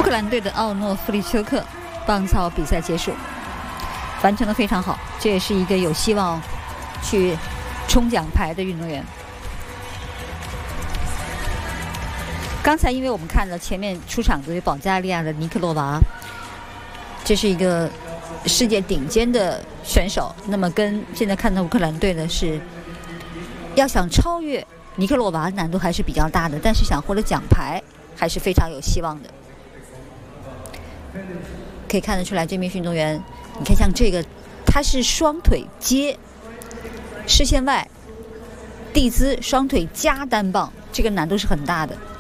克兰队的奥诺夫利丘克棒操比赛结束，完成得非常好，这也是一个有希望去冲奖牌的运动员。刚才因为我们看了前面出场的保加利亚的尼克洛娃，这是一个世界顶尖的选手，那么跟现在看到乌克兰队的是要想超越尼克洛娃难度还是比较大的，但是想获得奖牌还是非常有希望的。可以看得出来这名运动员，你看像这个他是双腿接视线外地姿，双腿加单棒，这个难度是很大的。